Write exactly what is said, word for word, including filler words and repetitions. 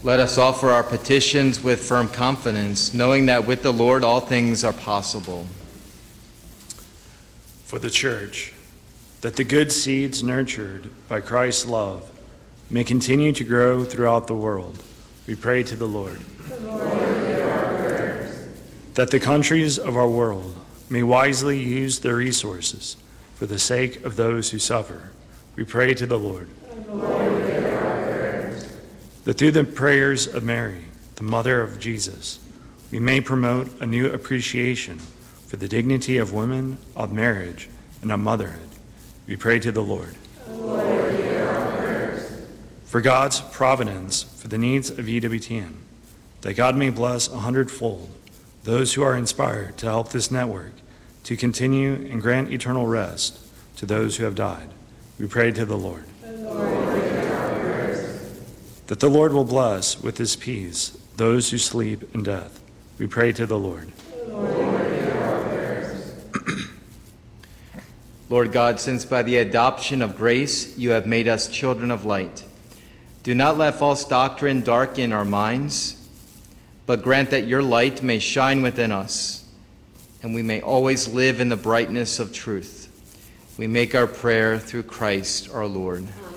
Let us offer our petitions with firm confidence, knowing that with the Lord all things are possible. For the Church, that the good seeds nurtured by Christ's love may continue to grow throughout the world, we pray to the Lord. The Lord hear our prayers. That the countries of our world may wisely use their resources for the sake of those who suffer, we pray to the Lord. The Lord hear our prayers. That through the prayers of Mary, the mother of Jesus, we may promote a new appreciation for the dignity of women, of marriage, and of motherhood, we pray to the Lord. The Lord hear our prayers. For God's providence for the needs of E W T N, that God may bless a hundredfold those who are inspired to help this network to continue and grant eternal rest to those who have died, we pray to the Lord. The Lord hear our prayers. That the Lord will bless with his peace those who sleep in death, we pray to the Lord. The Lord hear our prayers. Lord God, since by the adoption of grace you have made us children of light, do not let false doctrine darken our minds, but grant that your light may shine within us, and we may always live in the brightness of truth. We make our prayer through Christ our Lord.